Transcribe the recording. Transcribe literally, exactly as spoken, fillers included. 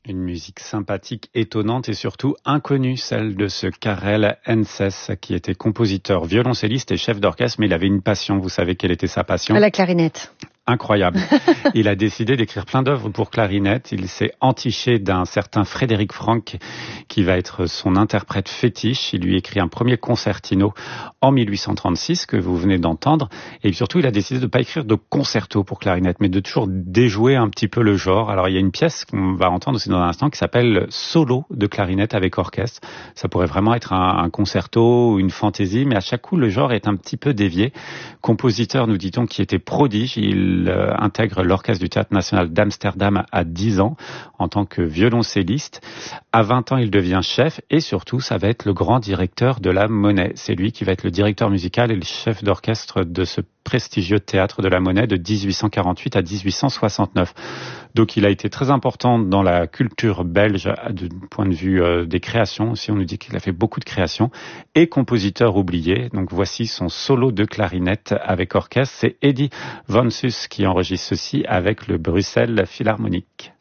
Une musique sympathique, étonnante et surtout inconnue, celle de ce Karel Henses, qui était compositeur, violoncelliste et chef d'orchestre, mais il avait une passion. Vous savez quelle était sa passion ? À la clarinette. Incroyable. Il a décidé d'écrire plein d'œuvres pour clarinette. Il s'est entiché d'un certain Frédéric Franck, qui va être son interprète fétiche. Il lui écrit un premier concertino en mille huit cent trente-six, que vous venez d'entendre. Et surtout, il a décidé de ne pas écrire de concerto pour clarinette, mais de toujours déjouer un petit peu le genre. Alors, il y a une pièce qu'on va entendre aussi dans un instant qui s'appelle Solo de clarinette avec orchestre. Ça pourrait vraiment être un, un concerto ou une fantaisie, mais à chaque coup, le genre est un petit peu dévié. Compositeur, nous dit-on, qui était prodige. Il Il euh, intègre l'Orchestre du Théâtre National d'Amsterdam à dix ans en tant que violoncelliste. À vingt ans, il devient chef et surtout, ça va être le grand directeur de la Monnaie. C'est lui qui va être le directeur musical et le chef d'orchestre de ce prestigieux théâtre de la Monnaie de dix-huit cent quarante-huit à dix-huit cent soixante-neuf. Donc il a été très important dans la culture belge du point de vue euh, des créations. Aussi, on nous dit qu'il a fait beaucoup de créations. Et compositeur oublié. Donc voici son solo de clarinette avec orchestre. C'est Eddie Van Sus qui enregistre ceci avec le Bruxelles Philharmonic.